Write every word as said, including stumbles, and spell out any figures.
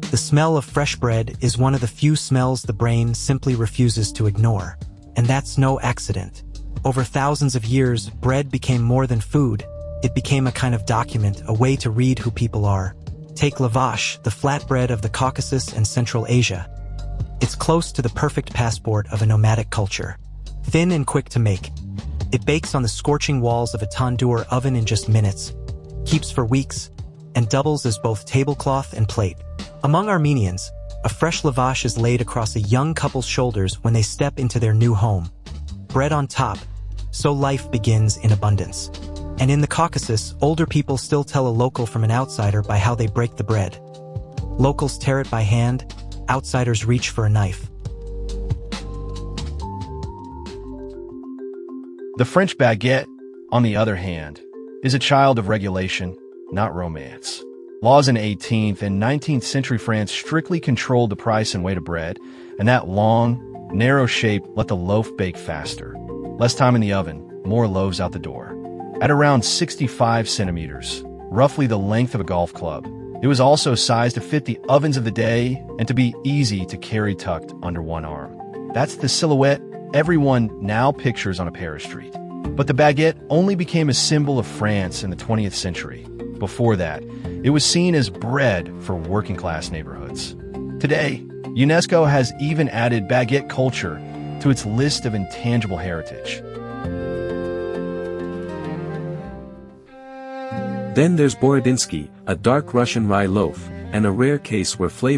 The smell of fresh bread is one of the few smells the brain simply refuses to ignore. And that's no accident. Over thousands of years, bread became more than food. It became a kind of document, a way to read who people are. Take lavash, the flatbread of the Caucasus and Central Asia. It's close to the perfect passport of a nomadic culture. Thin and quick to make. It bakes on the scorching walls of a tandoor oven in just minutes, keeps for weeks, and doubles as both tablecloth and plate. Among Armenians, a fresh lavash is laid across a young couple's shoulders when they step into their new home. Bread on top, so life begins in abundance. And in the Caucasus, older people still tell a local from an outsider by how they break the bread. Locals tear it by hand, outsiders reach for a knife. The French baguette, on the other hand, is a child of regulation, not romance. Laws in eighteenth and nineteenth century France strictly controlled the price and weight of bread, and that long, narrow shape let the loaf bake faster. Less time in the oven, more loaves out the door. At around sixty-five centimeters, roughly the length of a golf club, it was also sized to fit the ovens of the day and to be easy to carry tucked under one arm. That's the silhouette everyone now pictures on a Paris street. But the baguette only became a symbol of France in the twentieth century. Before that, it was seen as bread for working-class neighborhoods. Today, UNESCO has even added baguette culture to its list of intangible heritage. Then there's Borodinsky, a dark Russian rye loaf, and a rare case where flavor